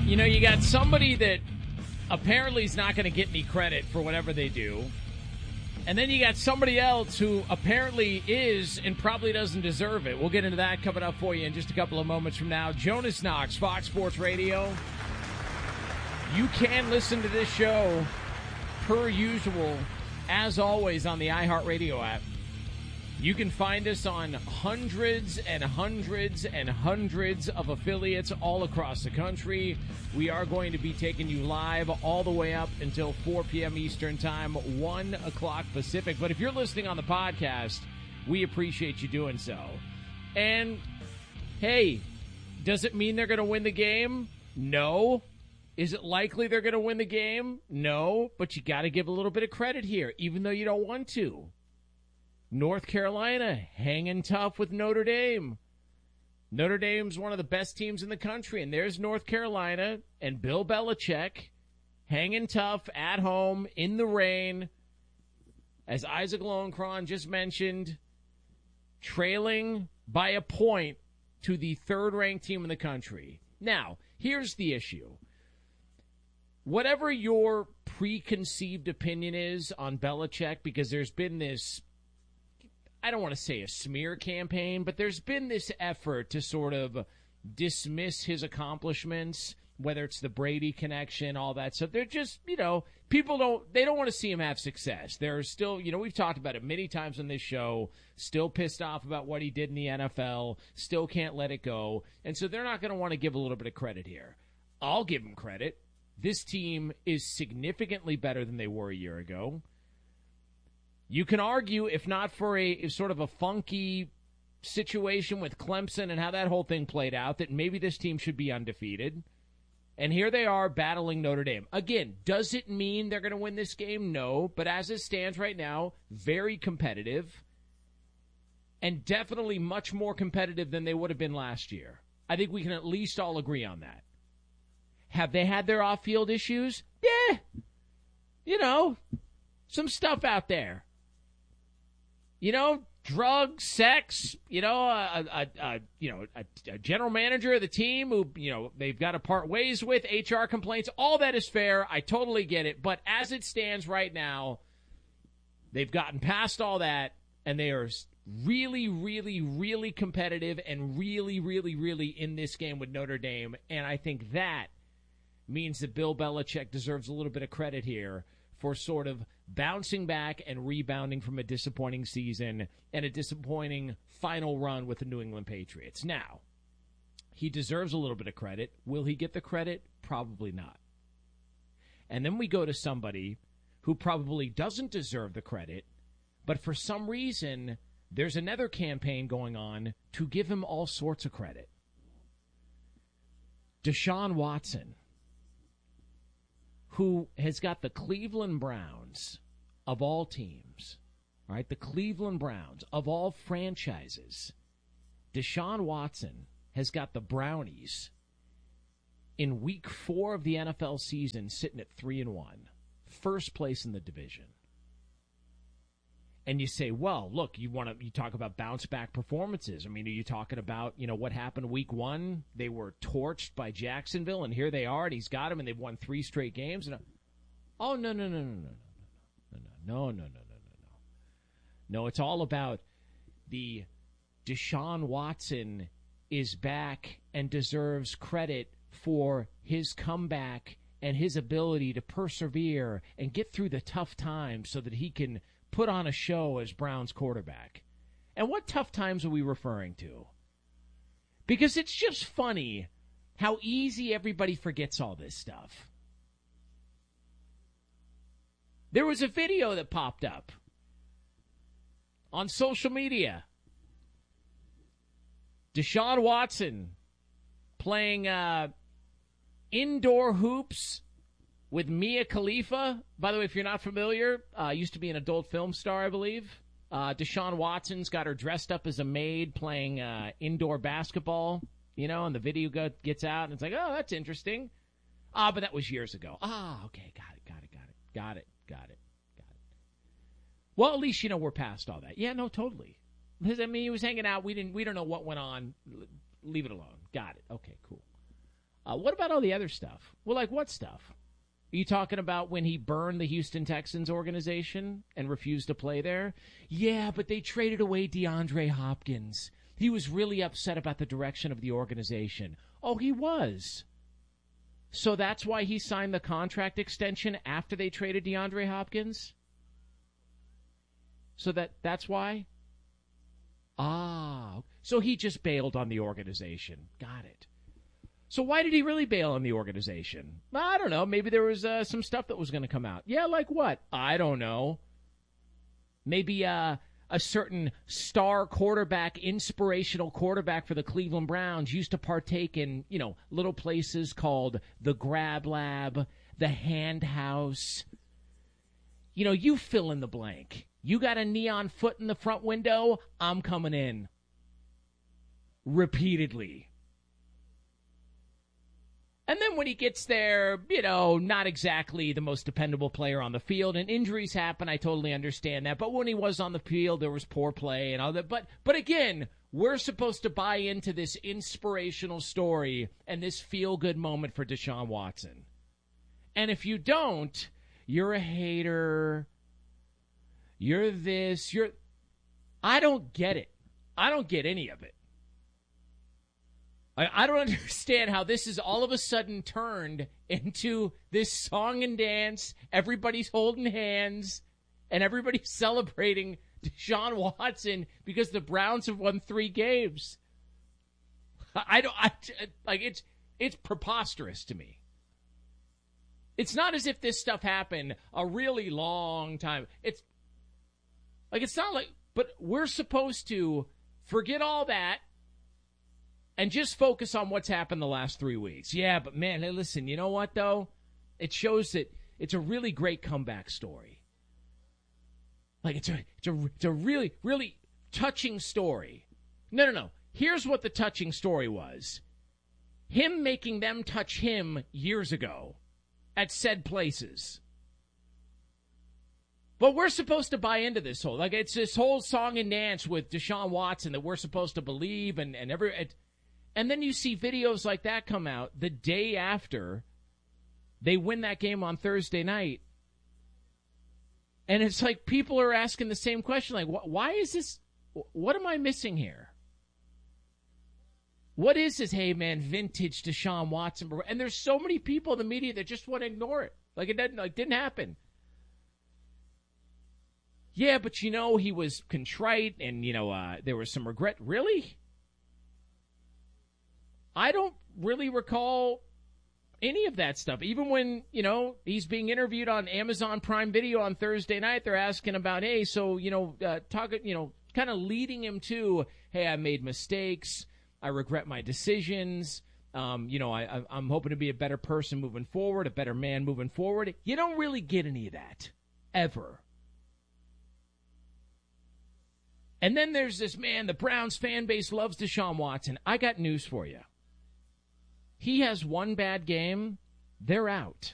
You know, you got somebody that apparently is not going to get any credit for whatever they do. And then you got somebody else who apparently is and probably doesn't deserve it. We'll get into that coming up for you in just a couple of moments from now. Jonas Knox, Fox Sports Radio. You can listen to this show per usual, as always, on the iHeartRadio app. You can find us on hundreds and hundreds and hundreds of affiliates all across the country. We are going to be taking you live all the way up until 4 p.m. Eastern Time, 1 o'clock Pacific. But if you're listening on the podcast, we appreciate you doing so. And, hey, does it mean they're going to win the game? No. Is it likely they're going to win the game? No. But you got to give a little bit of credit here, even though you don't want to. North Carolina hanging tough with Notre Dame. Notre Dame's one of the best teams in the country, and there's North Carolina and Bill Belichick hanging tough at home in the rain. As Isaac Lowenkron just mentioned, trailing by a point to the third-ranked team in the country. Now, here's the issue. Whatever your preconceived opinion is on Belichick, because there's been this, I don't want to say a smear campaign, but there's been this effort to sort of dismiss his accomplishments, whether it's the Brady connection, all that stuff. They're just, people don't want to see him have success. They're still, we've talked about it many times on this show, still pissed off about what he did in the NFL, still can't let it go. And so they're not going to want to give a little bit of credit here. I'll give him credit. This team is significantly better than they were a year ago. You can argue, if not for a sort of a funky situation with Clemson and how that whole thing played out, that maybe this team should be undefeated. And here they are battling Notre Dame. Again, does it mean they're going to win this game? No. But as it stands right now, very competitive. And definitely much more competitive than they would have been last year. I think we can at least all agree on that. Have they had their off-field issues? Yeah. Some stuff out there. Drugs, sex, a general manager of the team who, they've got to part ways with, HR complaints, all that is fair. I totally get it. But as it stands right now, they've gotten past all that, and they are really, really, really competitive and really, really, really in this game with Notre Dame. And I think that means that Bill Belichick deserves a little bit of credit here for sort of bouncing back and rebounding from a disappointing season and a disappointing final run with the New England Patriots. Now, he deserves a little bit of credit. Will he get the credit? Probably not. And then we go to somebody who probably doesn't deserve the credit, but for some reason, there's another campaign going on to give him all sorts of credit. Deshaun Watson, who has got the Cleveland Browns of all teams, right? The Cleveland Browns of all franchises. Deshaun Watson has got the Brownies in week 4 of the NFL season sitting at 3-1, first place in the division. And you say, well, look, you talk about bounce back performances. I mean, are you talking about, what happened week 1? They were torched by Jacksonville, and here they are, and he's got them, and they've won 3 straight games. And No, it's all about the Deshaun Watson is back and deserves credit for his comeback and his ability to persevere and get through the tough times so that he can put on a show as Browns quarterback. And what tough times are we referring to? Because it's just funny how easy everybody forgets all this stuff. There was a video that popped up on social media. Deshaun Watson playing indoor hoops with Mia Khalifa. By the way, if you're not familiar, used to be an adult film star, I believe. Deshaun Watson's got her dressed up as a maid playing indoor basketball, and the video gets out, and it's like, oh, that's interesting. But that was years ago. Okay, got it. Well, at least, we're past all that. Yeah, no, totally. Because, he was hanging out. We don't know what went on. Leave it alone. Got it. Okay, cool. What about all the other stuff? Well, like what stuff? Are you talking about when he burned the Houston Texans organization and refused to play there? Yeah, but they traded away DeAndre Hopkins. He was really upset about the direction of the organization. Oh, he was. So that's why he signed the contract extension after they traded DeAndre Hopkins? So that's why? So he just bailed on the organization. Got it. So why did he really bail on the organization? I don't know. Maybe there was some stuff that was going to come out. Yeah, like what? I don't know. Maybe a certain star quarterback, inspirational quarterback for the Cleveland Browns used to partake in, little places called the Grab Lab, the Hand House. You fill in the blank. You got a neon foot in the front window, I'm coming in. Repeatedly. And then when he gets there, not exactly the most dependable player on the field, and injuries happen. I totally understand that. But when he was on the field, there was poor play and all that. But again, we're supposed to buy into this inspirational story and this feel-good moment for Deshaun Watson. And if you don't, you're a hater. You're this. I don't get it. I don't get any of it. I don't understand how this is all of a sudden turned into this song and dance. Everybody's holding hands and everybody's celebrating Deshaun Watson because the Browns have won 3 games. It's preposterous to me. It's not as if this stuff happened a really long time. It's not like, but we're supposed to forget all that and just focus on what's happened the last 3 weeks. Yeah, but man, hey, listen, you know what, though? It shows that it's a really great comeback story. It's a really, really touching story. No. Here's what the touching story was. Him making them touch him years ago at said places. But we're supposed to buy into this whole, it's this whole song and dance with Deshaun Watson that we're supposed to believe and then you see videos like that come out the day after they win that game on Thursday night. And it's like people are asking the same question, like, why is this? What am I missing here? What is this, hey, man, vintage Deshaun Watson? And there's so many people in the media that just want to ignore it. It didn't happen. Yeah, but he was contrite and, there was some regret. Really? I don't really recall any of that stuff. Even when, he's being interviewed on Amazon Prime Video on Thursday night, they're asking about, hey, so, kind of leading him to, hey, I made mistakes. I regret my decisions. I'm hoping to be a better person moving forward, a better man moving forward. You don't really get any of that, ever. And then there's this man, the Browns fan base loves Deshaun Watson. I got news for you. He has one bad game, they're out.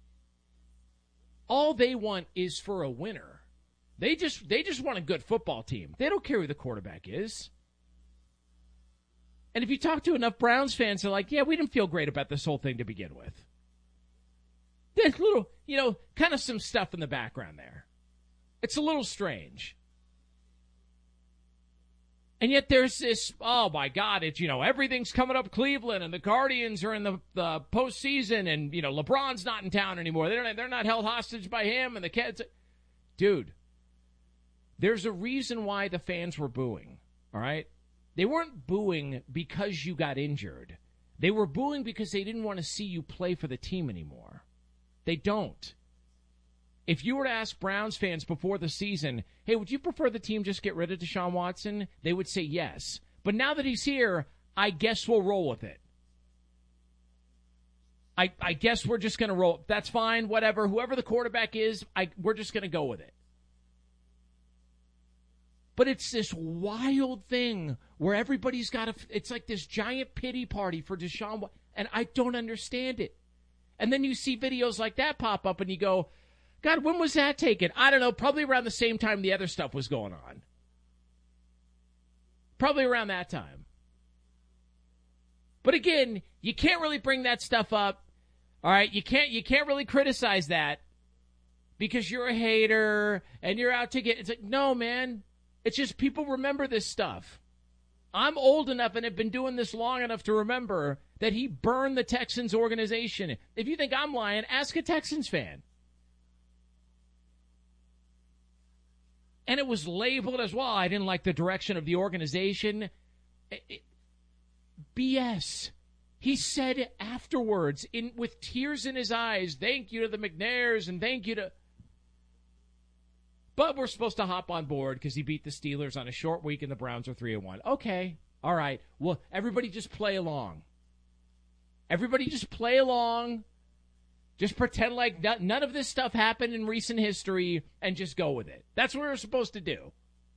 All they want is for a winner. They just want a good football team. They don't care who the quarterback is. And if you talk to enough Browns fans, they're like, yeah, we didn't feel great about this whole thing to begin with. There's little, kind of some stuff in the background there. It's a little strange. And yet there's this, oh, my God, it's, everything's coming up Cleveland, and the Guardians are in the postseason, and, LeBron's not in town anymore. They're not held hostage by him, and the kids. Dude, there's a reason why the fans were booing, all right? They weren't booing because you got injured. They were booing because they didn't want to see you play for the team anymore. They don't. If you were to ask Browns fans before the season, hey, would you prefer the team just get rid of Deshaun Watson? They would say yes. But now that he's here, I guess we'll roll with it. I guess we're just going to roll. That's fine, whatever. Whoever the quarterback is, we're just going to go with it. But it's this wild thing where everybody's got it's like this giant pity party for Deshaun, and I don't understand it. And then you see videos like that pop up, and you go, God, when was that taken? I don't know, probably around the same time the other stuff was going on. Probably around that time. But again, you can't really bring that stuff up. All right, you can't really criticize that because you're a hater and you're out to get. It's like, no, man. It's just people remember this stuff. I'm old enough and have been doing this long enough to remember that he burned the Texans organization. If you think I'm lying, ask a Texans fan. And it was labeled as, well, I didn't like the direction of the organization. BS. He said afterwards, with tears in his eyes, thank you to the McNairs and thank you to... But we're supposed to hop on board because he beat the Steelers on a short week and the Browns are 3-1. Okay, all right. Well, everybody just play along. Everybody just play along. Just pretend like none of this stuff happened in recent history and just go with it. That's what we're supposed to do.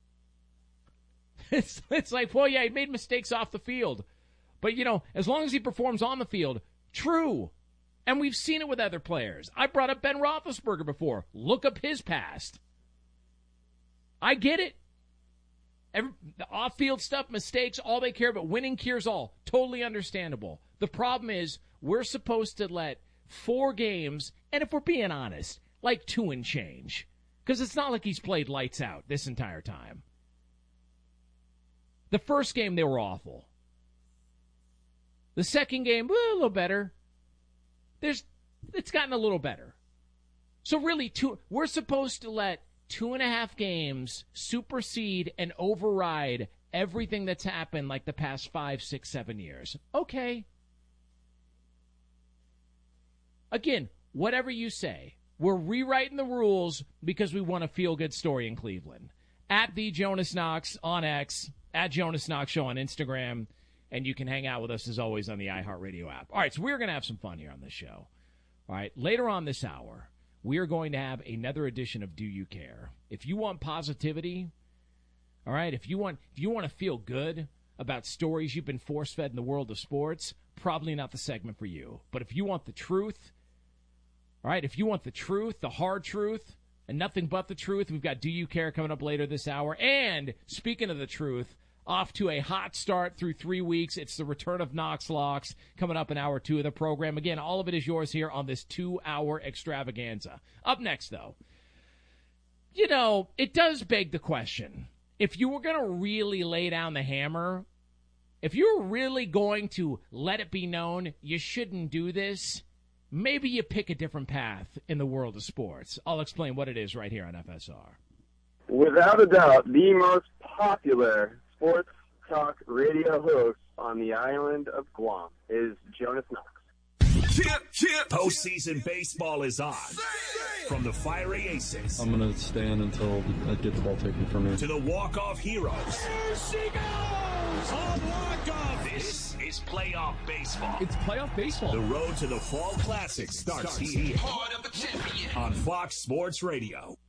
It's like, well, yeah, he made mistakes off the field. But, as long as he performs on the field, true. And we've seen it with other players. I brought up Ben Roethlisberger before. Look up his past. I get it. The off-field stuff, mistakes, all they care about, winning cures all. Totally understandable. The problem is we're supposed to let 4 games, and if we're being honest, like 2 and change. Because it's not like he's played lights out this entire time. The first game, they were awful. The second game, a little better. It's gotten a little better. So really, we're supposed to let 2.5 games supersede and override everything that's happened like the past 5, 6, 7 years. Okay. Again, whatever you say, we're rewriting the rules because we want a feel-good story in Cleveland. At the Jonas Knox on X, at Jonas Knox Show on Instagram, and you can hang out with us as always on the iHeartRadio app. All right, so we're going to have some fun here on this show. All right, later on this hour, we are going to have another edition of Do You Care? If you want positivity, all right, if you want to feel good about stories you've been force-fed in the world of sports, probably not the segment for you. But if you want the truth, all right, if you want the truth, the hard truth, and nothing but the truth, we've got Do You Care coming up later this hour. And speaking of the truth, off to a hot start through 3 weeks. It's the return of Knox Locks coming up in hour 2 of the program. Again, all of it is yours here on this 2-hour extravaganza. Up next, though, it does beg the question. If you were going to really lay down the hammer, if you were really going to let it be known you shouldn't do this, maybe you pick a different path in the world of sports. I'll explain what it is right here on FSR. Without a doubt, the most popular sports talk radio host on the island of Guam is Jonas Knox. Postseason baseball is on. From the fiery aces. I'm going to stand until I get the ball taken from me. To the walk-off heroes. There she goes! On walk-off! This is playoff baseball. It's playoff baseball. The road to the Fall Classic starts here. On Fox Sports Radio.